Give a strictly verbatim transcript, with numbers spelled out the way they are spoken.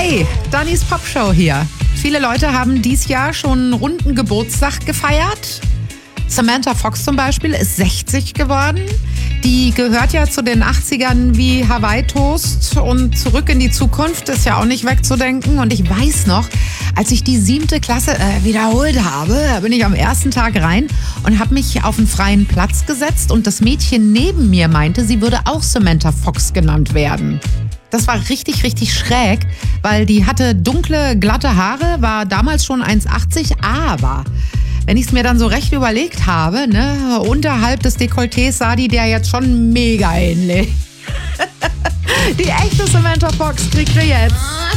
Hey, Dannys Popshow hier. Viele Leute haben dies Jahr schon einen runden Geburtstag gefeiert. Samantha Fox zum Beispiel ist sechzig geworden. Die gehört ja zu den achtzigern wie Hawaii Toast und Zurück in die Zukunft ist ja auch nicht wegzudenken. Und ich weiß noch, als ich die siebte Klasse äh, wiederholt habe, da bin ich am ersten Tag rein und habe mich auf einen freien Platz gesetzt und das Mädchen neben mir meinte, sie würde auch Samantha Fox genannt werden. Das war richtig, richtig schräg, weil die hatte dunkle, glatte Haare, war damals schon eins achtzig, aber wenn ich es mir dann so recht überlegt habe, ne, unterhalb des Dekolletés sah die der jetzt schon mega ähnlich. Die echte Samantha Fox kriegt ihr jetzt.